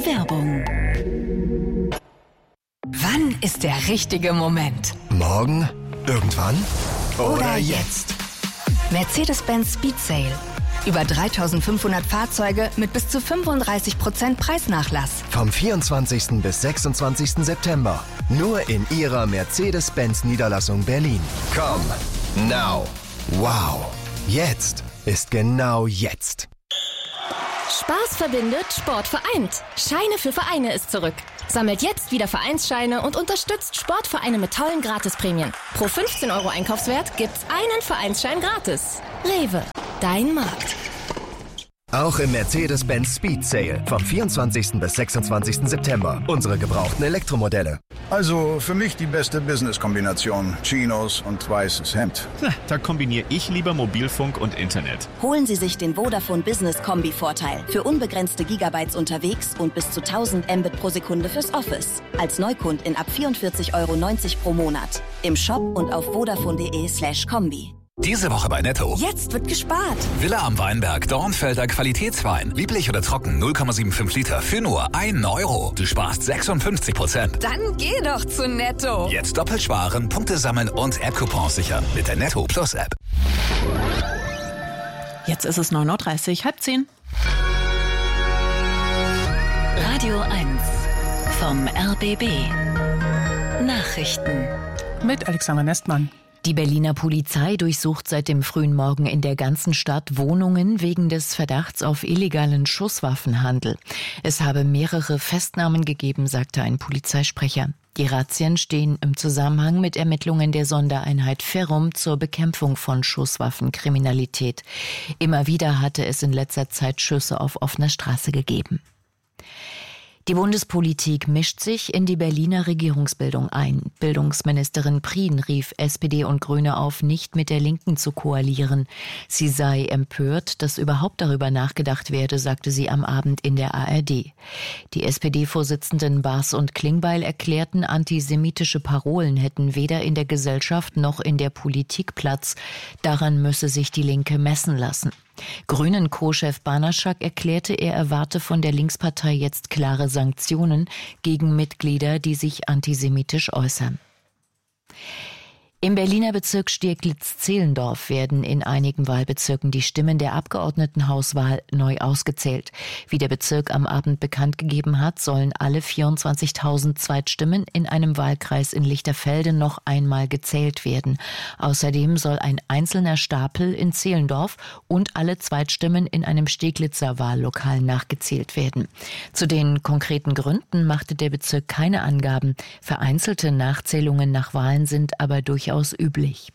Werbung. Wann ist der richtige Moment? Morgen? Irgendwann? Oder jetzt? Mercedes-Benz Speed Sale. Über 3.500 Fahrzeuge mit bis zu 35% Preisnachlass. Vom 24. bis 26. September. Nur in Ihrer Mercedes-Benz Niederlassung Berlin. Komm, now. Wow. Jetzt ist genau jetzt. Spaß verbindet, Sport vereint. Scheine für Vereine ist zurück. Sammelt jetzt wieder Vereinsscheine und unterstützt Sportvereine mit tollen Gratisprämien. Pro 15 € Einkaufswert gibt's einen Vereinsschein gratis. Rewe, dein Markt. Auch im Mercedes-Benz Speed Sale vom 24. bis 26. September. Unsere gebrauchten Elektromodelle. Also für mich die beste Business-Kombination. Chinos und weißes Hemd. Da kombiniere ich lieber Mobilfunk und Internet. Holen Sie sich den Vodafone Business Kombi-Vorteil. Für unbegrenzte Gigabytes unterwegs und bis zu 1000 Mbit pro Sekunde fürs Office. Als Neukundin ab 44,90 € pro Monat. Im Shop und auf vodafone.de/kombi. Diese Woche bei Netto. Jetzt wird gespart. Villa am Weinberg, Dornfelder Qualitätswein. Lieblich oder trocken, 0,75 Liter für nur 1 €. Du sparst 56%. Dann geh doch zu Netto. Jetzt doppelt sparen, Punkte sammeln und App-Coupons sichern mit der Netto Plus App. Jetzt ist es 9:30 Uhr, 9:30. Radio 1 vom RBB. Nachrichten. Mit Alexander Nestmann. Die Berliner Polizei durchsucht seit dem frühen Morgen in der ganzen Stadt Wohnungen wegen des Verdachts auf illegalen Schusswaffenhandel. Es habe mehrere Festnahmen gegeben, sagte ein Polizeisprecher. Die Razzien stehen im Zusammenhang mit Ermittlungen der Sondereinheit Ferrum zur Bekämpfung von Schusswaffenkriminalität. Immer wieder hatte es in letzter Zeit Schüsse auf offener Straße gegeben. Die Bundespolitik mischt sich in die Berliner Regierungsbildung ein. Bildungsministerin Prien rief SPD und Grüne auf, nicht mit der Linken zu koalieren. Sie sei empört, dass überhaupt darüber nachgedacht werde, sagte sie am Abend in der ARD. Die SPD-Vorsitzenden Baas und Klingbeil erklärten, antisemitische Parolen hätten weder in der Gesellschaft noch in der Politik Platz. Daran müsse sich die Linke messen lassen. Grünen-Co-Chef Banaschak erklärte, er erwarte von der Linkspartei jetzt klare Sanktionen gegen Mitglieder, die sich antisemitisch äußern. Im Berliner Bezirk Steglitz-Zehlendorf werden in einigen Wahlbezirken die Stimmen der Abgeordnetenhauswahl neu ausgezählt. Wie der Bezirk am Abend bekannt gegeben hat, sollen alle 24.000 Zweitstimmen in einem Wahlkreis in Lichterfelde noch einmal gezählt werden. Außerdem soll ein einzelner Stapel in Zehlendorf und alle Zweitstimmen in einem Steglitzer Wahllokal nachgezählt werden. Zu den konkreten Gründen machte der Bezirk keine Angaben. Vereinzelte Nachzählungen nach Wahlen sind aber durchaus üblich.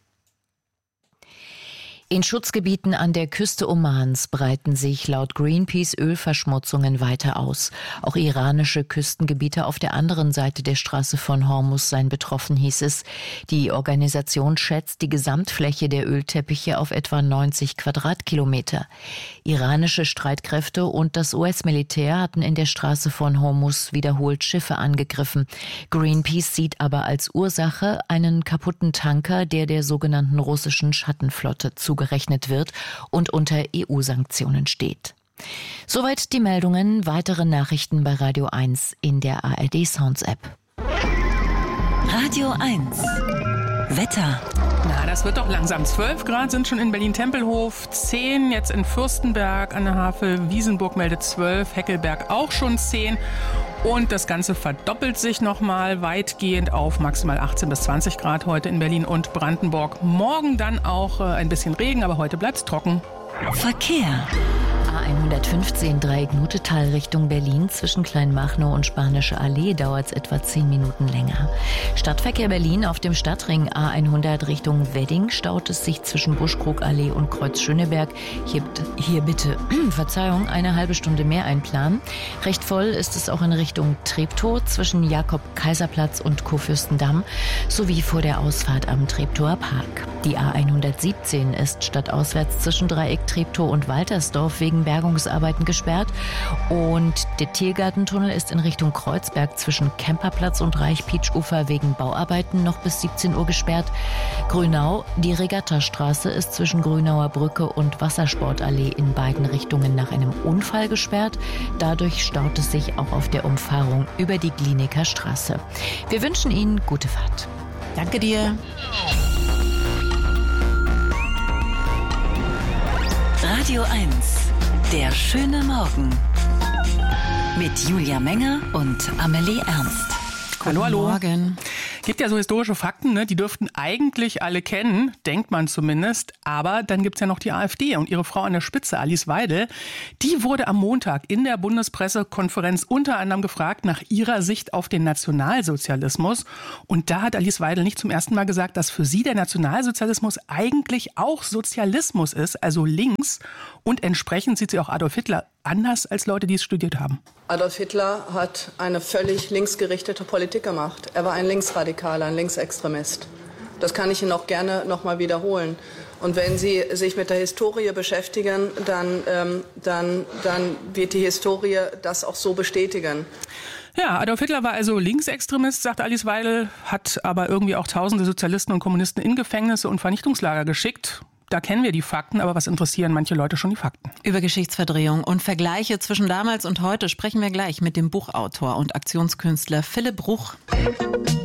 In Schutzgebieten an der Küste Omans breiten sich laut Greenpeace Ölverschmutzungen weiter aus. Auch iranische Küstengebiete auf der anderen Seite der Straße von Hormuz seien betroffen, hieß es. Die Organisation schätzt die Gesamtfläche der Ölteppiche auf etwa 90 Quadratkilometer. Iranische Streitkräfte und das US-Militär hatten in der Straße von Hormuz wiederholt Schiffe angegriffen. Greenpeace sieht aber als Ursache einen kaputten Tanker, der sogenannten russischen Schattenflotte zugerechnet wird und unter EU-Sanktionen steht. Soweit die Meldungen. Weitere Nachrichten bei Radio 1 in der ARD Sounds App. Radio 1 Wetter. Na, das wird doch langsam. 12 Grad sind schon in Berlin-Tempelhof, 10 jetzt in Fürstenberg an der Havel, Wiesenburg meldet 12, Heckelberg auch schon 10. Und das Ganze verdoppelt sich nochmal weitgehend auf maximal 18 bis 20 Grad heute in Berlin und Brandenburg. Morgen dann auch ein bisschen Regen, aber heute bleibt's trocken. Verkehr. A115 Dreieck-Nutetal Richtung Berlin. Zwischen Kleinmachnow und Spanische Allee dauert es etwa 10 Minuten länger. Stadtverkehr Berlin auf dem Stadtring A100 Richtung Wedding staut es sich zwischen Buschkrugallee und Kreuz Schöneberg. Hier bitte, Verzeihung, eine halbe Stunde mehr einplanen. Recht voll ist es auch in Richtung Treptow zwischen Jakob-Kaiser-Platz und Kurfürstendamm sowie vor der Ausfahrt am Treptower Park. Die A117 ist stadtauswärts zwischen Dreieck Treptow und Waltersdorf wegen Bergungsarbeiten gesperrt. Und der Tiergartentunnel ist in Richtung Kreuzberg zwischen Kemperplatz und Reichpietsch-Ufer wegen Bauarbeiten noch bis 17 Uhr gesperrt. Grünau, die Regattastraße ist zwischen Grünauer Brücke und Wassersportallee in beiden Richtungen nach einem Unfall gesperrt. Dadurch staut es sich auch auf der Umfahrung über die Glienecker Straße. Wir wünschen Ihnen gute Fahrt. Danke dir. Radio 1, der schöne Morgen. Mit Julia Menger und Amelie Ernst. Hallo, hallo. Morgen. Gibt ja so historische Fakten, ne? Die dürften eigentlich alle kennen, denkt man zumindest. Aber dann gibt's ja noch die AfD und ihre Frau an der Spitze, Alice Weidel. Die wurde am Montag in der Bundespressekonferenz unter anderem gefragt nach ihrer Sicht auf den Nationalsozialismus. Und da hat Alice Weidel nicht zum ersten Mal gesagt, dass für sie der Nationalsozialismus eigentlich auch Sozialismus ist, also links. Und entsprechend sieht sie auch Adolf Hitler anders als Leute, die es studiert haben. Adolf Hitler hat eine völlig linksgerichtete Politik gemacht. Er war ein Linksradikaler, ein Linksextremist. Das kann ich Ihnen auch gerne noch mal wiederholen. Und wenn Sie sich mit der Historie beschäftigen, dann wird die Historie das auch so bestätigen. Ja, Adolf Hitler war also Linksextremist, sagt Alice Weidel, hat aber irgendwie auch tausende Sozialisten und Kommunisten in Gefängnisse und Vernichtungslager geschickt. Da kennen wir die Fakten, aber was interessieren manche Leute schon die Fakten? Über Geschichtsverdrehung und Vergleiche zwischen damals und heute sprechen wir gleich mit dem Buchautor und Aktionskünstler Philipp Bruch.